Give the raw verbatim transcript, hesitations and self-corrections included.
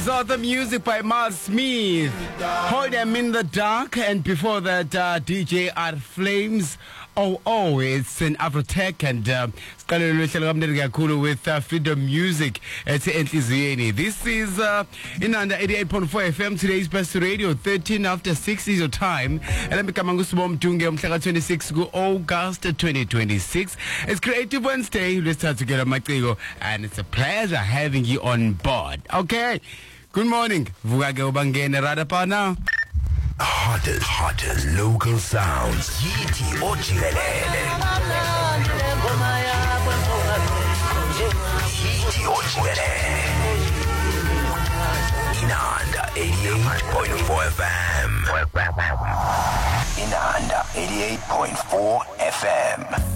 These are the music by Miles Smith. Hold Them in the Dark. And before that, uh, D J Art Flames. Oh, oh, it's an Afrotech and uh, with uh, Freedom Music. It's Entliziyeni. This is uh, in under eighty-eight point four F M, today's best radio, thirteen after six is your time. And I'm becoming twenty-six August twenty twenty-six. It's Creative Wednesday. Let's start together, Matego. And it's a pleasure having you on board. Okay. Good morning. Vugage ubangene radapana. Hottest, hottest local sounds. Yithi ojikelele. Yithi ojikelele. Inanda eighty-eight point four F M. Inanda eighty-eight point four F M.